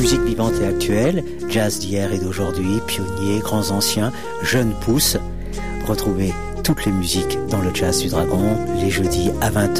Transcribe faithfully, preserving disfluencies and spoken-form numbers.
Musique vivante et actuelle, jazz d'hier et d'aujourd'hui, pionniers, grands anciens, jeunes pousses. Retrouvez toutes les musiques dans le Jazz du Dragon, les jeudis à vingt heures.